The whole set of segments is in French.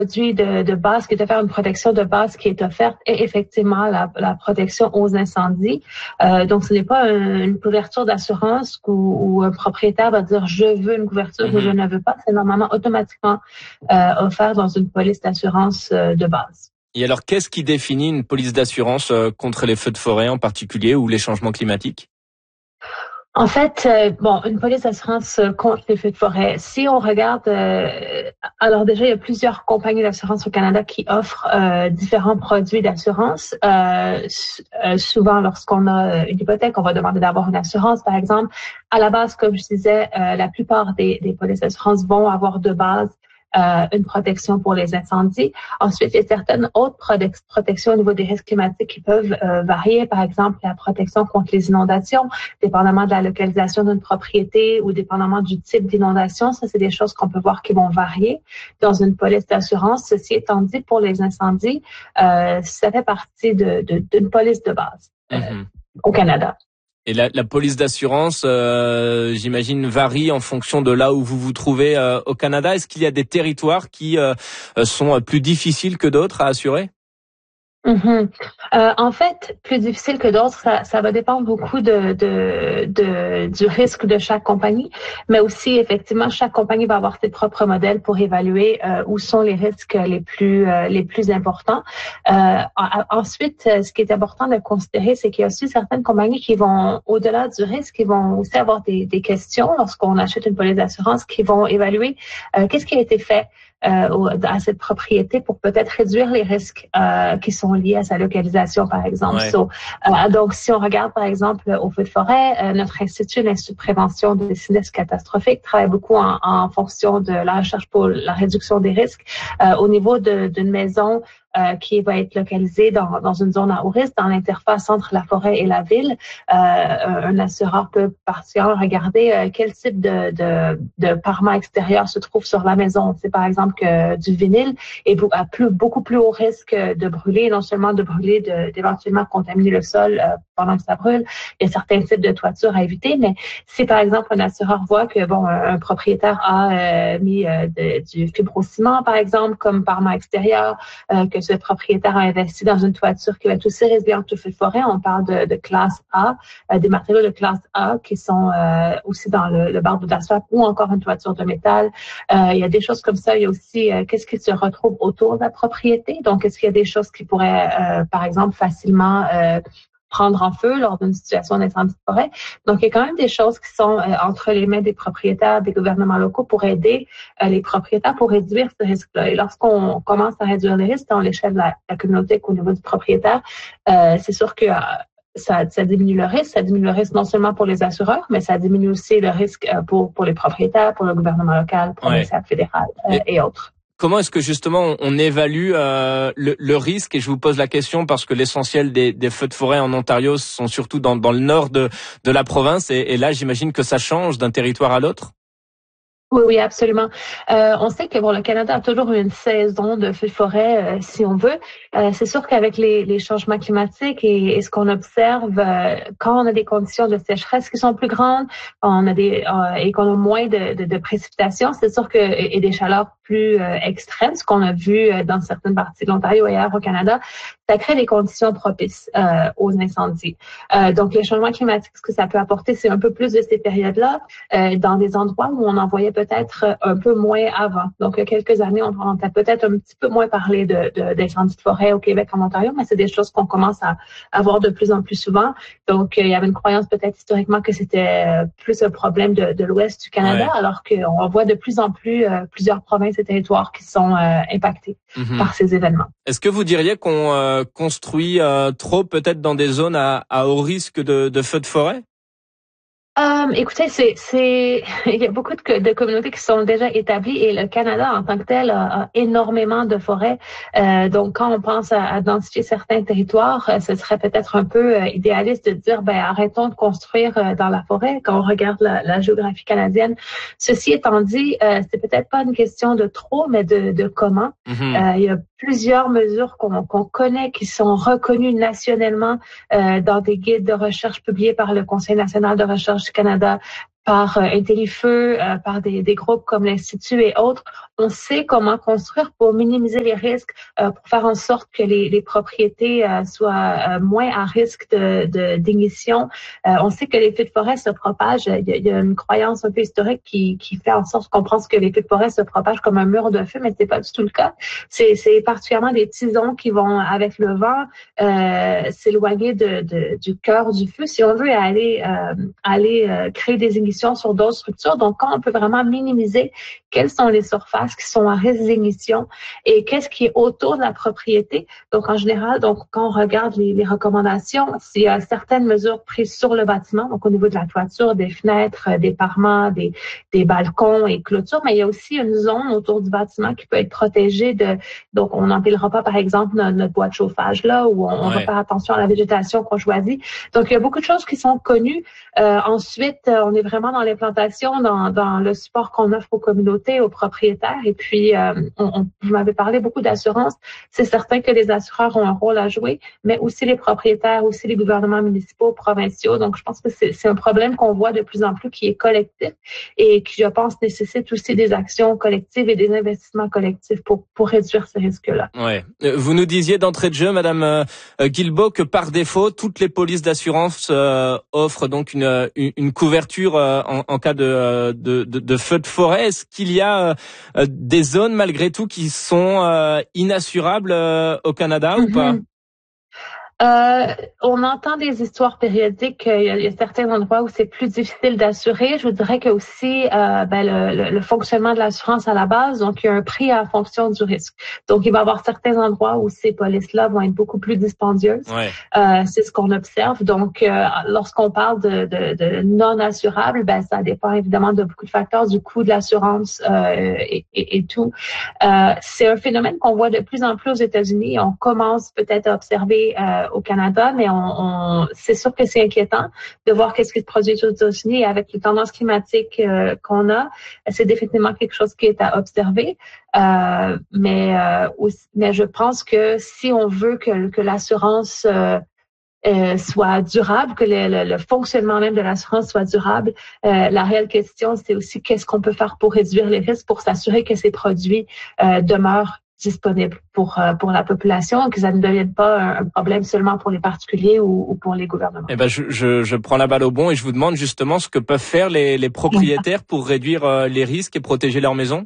produit de base qui est offert, une protection de base qui est offerte est effectivement la protection aux incendies. Donc, ce n'est pas une couverture d'assurance où un propriétaire va dire je veux une couverture ou je ne veux pas. C'est normalement automatiquement offert dans une police d'assurance de base. Et alors, qu'est-ce qui définit une police d'assurance contre les feux de forêt en particulier ou les changements climatiques? En fait, une police d'assurance contre les feux de forêt. Si on regarde, alors déjà, il y a plusieurs compagnies d'assurance au Canada qui offrent différents produits d'assurance. Souvent, lorsqu'on a une hypothèque, on va demander d'avoir une assurance, par exemple. À la base, comme je disais, la plupart des polices d'assurance vont avoir de base une protection pour les incendies. Ensuite, il y a certaines autres protections au niveau des risques climatiques qui peuvent varier. Par exemple, la protection contre les inondations, dépendamment de la localisation d'une propriété ou dépendamment du type d'inondation. Ça, c'est des choses qu'on peut voir qui vont varier dans une police d'assurance. Ceci étant dit, pour les incendies, ça fait partie d'une police de base au Canada. Et la police d'assurance, j'imagine, varie en fonction de là où vous vous trouvez au Canada. Est-ce qu'il y a des territoires qui sont plus difficiles que d'autres à assurer? En fait, plus difficile que d'autres, ça va dépendre beaucoup du risque de chaque compagnie, mais aussi effectivement chaque compagnie va avoir ses propres modèles pour évaluer où sont les risques les plus importants. Ensuite, ce qui est important de considérer, c'est qu'il y a aussi certaines compagnies qui vont au-delà du risque, qui vont aussi avoir des questions lorsqu'on achète une police d'assurance, qui vont évaluer qu'est-ce qui a été fait à cette propriété pour peut-être réduire les risques qui sont liés à sa localisation, par exemple. Ouais. Donc, si on regarde, par exemple, au feu de forêt, notre l'Institut de prévention des sinistres catastrophiques, travaille beaucoup en fonction de la recherche pour la réduction des risques. Au niveau d'une maison qui va être localisée dans une zone à haut risque, dans l'interface entre la forêt et la ville, un assureur peut particulièrement regarder quel type de parement extérieur se trouve sur la maison. C'est par exemple que du vinyle est beaucoup plus haut risque de brûler, non seulement de brûler, d'éventuellement contaminer le sol pendant que ça brûle. Il y a certains types de toitures à éviter, mais si par exemple un assureur voit que un propriétaire a mis du fibrociment, par exemple, comme parement extérieur, que ce propriétaire a investi dans une toiture qui va être aussi résiliente au feu de forêt. On parle de classe A, des matériaux de classe A qui sont aussi dans le bardeau d'asphalte ou encore une toiture de métal. Il y a des choses comme ça. Il y a aussi qu'est-ce qui se retrouve autour de la propriété. Donc, est-ce qu'il y a des choses qui pourraient, par exemple, facilement prendre en feu lors d'une situation d'incendie de forêt. Donc, il y a quand même des choses qui sont entre les mains des propriétaires, des gouvernements locaux pour aider les propriétaires pour réduire ce risque-là. Et lorsqu'on commence à réduire les risques dans l'échelle de la communauté qu'au niveau du propriétaire, c'est sûr que ça diminue le risque. Ça diminue le risque non seulement pour les assureurs, mais ça diminue aussi le risque pour les propriétaires, pour le gouvernement local, provincial, fédéral et autres. Comment est-ce que justement on évalue le risque? Et je vous pose la question parce que l'essentiel des feux de forêt en Ontario sont surtout dans le nord de la province. Et là, j'imagine que ça change d'un territoire à l'autre. Oui, absolument. On sait que le Canada a toujours eu une saison de feux de forêt, si on veut. C'est sûr qu'avec les changements climatiques et ce qu'on observe, quand on a des conditions de sécheresse qui sont plus grandes, on a et qu'on a moins de précipitations, c'est sûr que et des chaleurs plus extrêmes, ce qu'on a vu dans certaines parties de l'Ontario et ailleurs au Canada, ça crée des conditions propices aux incendies. Donc, les changements climatiques, ce que ça peut apporter, c'est un peu plus de ces périodes-là dans des endroits où on en voyait peut-être un peu moins avant. Donc, il y a quelques années, on a peut-être un petit peu moins parlé d'incendies de forêt au Québec, en Ontario, mais c'est des choses qu'on commence à voir de plus en plus souvent. Donc, il y avait une croyance peut-être historiquement que c'était plus un problème de l'ouest du Canada, alors qu'on voit de plus en plus plusieurs provinces et territoires qui sont impactés par ces événements. Est-ce que vous diriez qu'on construit trop peut-être dans des zones à haut risque de feux de forêt? Écoutez, il y a beaucoup de communautés qui sont déjà établies et le Canada en tant que tel a énormément de forêts. Donc, quand on pense à densifier certains territoires, ce serait peut-être un peu idéaliste de dire, arrêtons de construire dans la forêt quand on regarde la géographie canadienne. Ceci étant dit, c'est peut-être pas une question de trop, mais de comment. Il y a plusieurs mesures qu'on connaît qui sont reconnues nationalement dans des guides de recherche publiés par le Conseil national de recherche du Canada, par Intellifeu, par des groupes comme l'Institut et autres, on sait comment construire pour minimiser les risques, pour faire en sorte que les propriétés soient moins à risque d'ignition. On sait que les feux de forêt se propagent. Il y a une croyance un peu historique qui fait en sorte qu'on pense que les feux de forêt se propagent comme un mur de feu, mais c'est pas du tout le cas. C'est particulièrement des tisons qui vont, avec le vent, s'éloigner du cœur du feu. Si on veut aller créer des ignitions sur d'autres structures, donc quand on peut vraiment minimiser quelles sont les surfaces qui sont à risque d'ignition et qu'est-ce qui est autour de la propriété. Donc, en général, quand on regarde les recommandations, il y a certaines mesures prises sur le bâtiment, donc au niveau de la toiture, des fenêtres, des parements, des balcons et clôtures, mais il y a aussi une zone autour du bâtiment qui peut être protégée donc on n'empilera pas, par exemple, notre bois de chauffage là, où on va faire attention à la végétation qu'on choisit. Donc, il y a beaucoup de choses qui sont connues. Ensuite, on est vraiment dans l'implantation, dans le support qu'on offre aux communautés, aux propriétaires. Et puis, vous m'avez parlé beaucoup d'assurance. C'est certain que les assureurs ont un rôle à jouer, mais aussi les propriétaires, aussi les gouvernements municipaux, provinciaux. Donc, je pense que c'est un problème qu'on voit de plus en plus qui est collectif et qui, je pense, nécessite aussi des actions collectives et des investissements collectifs pour réduire ces risques-là. Ouais. Vous nous disiez d'entrée de jeu, Madame Guilbeault, que par défaut, toutes les polices d'assurance offrent donc une couverture en cas de feu de forêt. Est-ce qu'il y a des zones malgré tout qui sont inassurables au Canada ou pas? On entend des histoires périodiques. Il y a certains endroits où c'est plus difficile d'assurer. Je vous dirais que aussi le fonctionnement de l'assurance à la base, donc il y a un prix en fonction du risque. Donc il va y avoir certains endroits où ces polices-là vont être beaucoup plus dispendieuses. Ouais. C'est ce qu'on observe. Donc lorsqu'on parle de non assurable, ça dépend évidemment de beaucoup de facteurs, du coût de l'assurance et tout. C'est un phénomène qu'on voit de plus en plus aux États-Unis. On commence peut-être à observer au Canada, mais c'est sûr que c'est inquiétant de voir qu'est-ce qui se produit aux États-Unis avec les tendances climatiques qu'on a. C'est définitivement quelque chose qui est à observer. Mais je pense que si on veut que l'assurance soit durable, que le fonctionnement même de l'assurance soit durable, la réelle question, c'est aussi qu'est-ce qu'on peut faire pour réduire les risques, pour s'assurer que ces produits demeurent disponibles pour la population, que ça ne devienne pas un problème seulement pour les particuliers ou pour les gouvernements. Eh ben, je prends la balle au bon et je vous demande justement ce que peuvent faire les propriétaires pour réduire les risques et protéger leur maison.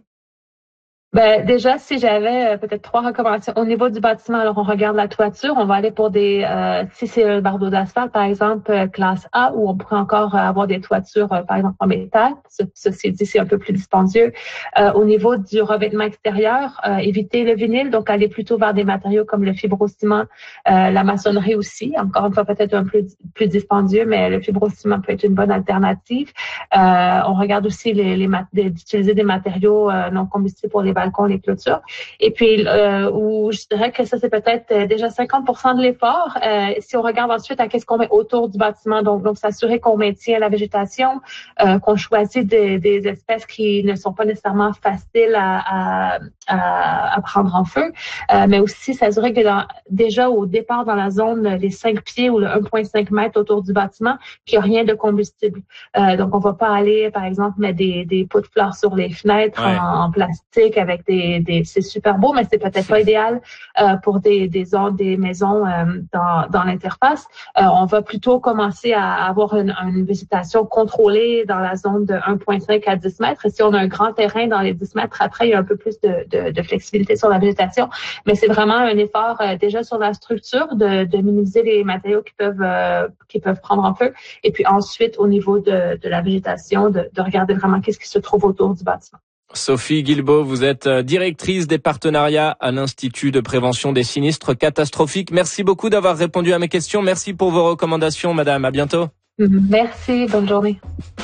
Déjà, si j'avais peut-être 3 recommandations au niveau du bâtiment, alors on regarde la toiture, on va aller pour si c'est un bardeau d'asphalte, par exemple, classe A, où on pourrait encore avoir des toitures, par exemple, en métal. Ceci dit, c'est un peu plus dispendieux. Au niveau du revêtement extérieur, éviter le vinyle, donc aller plutôt vers des matériaux comme le fibrociment, la maçonnerie aussi. Encore une fois, peut-être un peu plus dispendieux, mais le fibrociment peut être une bonne alternative. On regarde aussi d'utiliser des matériaux non combustibles pour les balcons, les clôtures. Et puis, où je dirais que ça, c'est peut-être déjà 50% de l'effort. Si on regarde ensuite à qu'est-ce qu'on met autour du bâtiment, donc s'assurer qu'on maintient la végétation, qu'on choisit des espèces qui ne sont pas nécessairement faciles à prendre en feu, mais aussi s'assurer que déjà au départ dans la zone, les 5 pieds ou le 1,5 mètre autour du bâtiment, qu'il n'y a rien de combustible. Donc, on va pas aller, par exemple, mettre des pots de fleurs sur les fenêtres en plastique avec c'est super beau, mais c'est peut-être pas idéal pour des maisons dans l'interface. On va plutôt commencer à avoir une végétation contrôlée dans la zone de 1,5 à 10 mètres. Et si on a un grand terrain dans les 10 mètres, après, il y a un peu plus de flexibilité sur la végétation. Mais c'est vraiment un effort déjà sur la structure de minimiser les matériaux qui peuvent prendre en feu. Et puis ensuite, au niveau de la végétation, de regarder vraiment qu'est-ce qui se trouve autour du bâtiment. Sophie Guilbeault, vous êtes directrice des partenariats à l'Institut de prévention des sinistres catastrophiques. Merci beaucoup d'avoir répondu à mes questions. Merci pour vos recommandations, madame. À bientôt. Merci. Bonne journée.